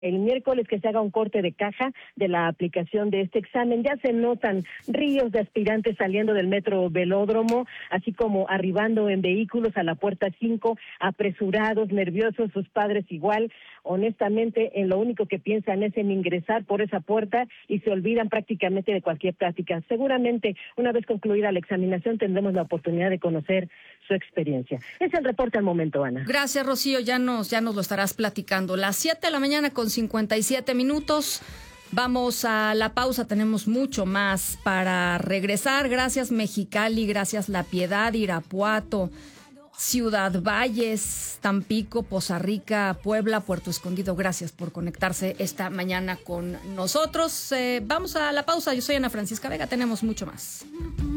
el miércoles que se haga un corte de caja de la aplicación de este examen. Ya se notan ríos de aspirantes saliendo del metro Velódromo, así como arribando en vehículos a la puerta 5, apresurados, nerviosos, sus padres igual. Honestamente, en lo único que piensan es en ingresar por esa puerta y se olvidan prácticamente de cualquier práctica. Seguramente, una vez concluida la examinación, tendremos la oportunidad de conocer su experiencia. Es el reporte al momento, Ana. Gracias, Rocío, ya nos lo estarás platicando. Las 7:57 a.m. Vamos a la pausa, tenemos mucho más para regresar. Gracias Mexicali, gracias La Piedad, Irapuato, Ciudad Valles, Tampico, Poza Rica, Puebla, Puerto Escondido. Gracias por conectarse esta mañana con nosotros. Vamos a la pausa, yo soy Ana Francisca Vega, tenemos mucho más.